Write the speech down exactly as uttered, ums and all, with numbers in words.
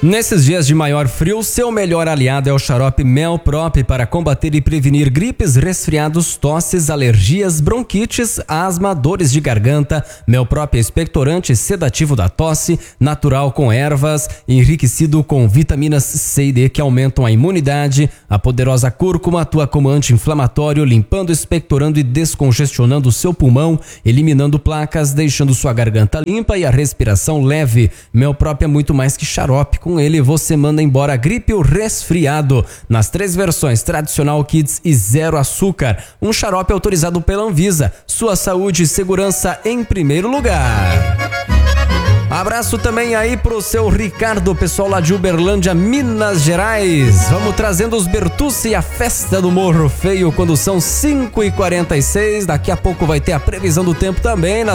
Nesses dias de maior frio, seu melhor aliado é o xarope Melprop para combater e prevenir gripes, resfriados, tosses, alergias, bronquites, asma, dores de garganta. Melprop é expectorante sedativo da tosse, natural com ervas, enriquecido com vitaminas C e D que aumentam a imunidade. A poderosa cúrcuma atua como anti-inflamatório, limpando, expectorando e descongestionando o seu pulmão, eliminando placas, deixando sua garganta limpa e a respiração leve. Melprop é muito mais que xarope. Com ele você manda embora a gripe e o resfriado. Nas três versões, tradicional, kids e zero açúcar. Um xarope autorizado pela Anvisa. Sua saúde e segurança em primeiro lugar. Abraço também aí pro seu Ricardo, pessoal lá de Uberlândia, Minas Gerais. Vamos trazendo os Bertucci e a festa do Morro Feio quando são cinco e quarenta e seis. Daqui a pouco vai ter a previsão do tempo também.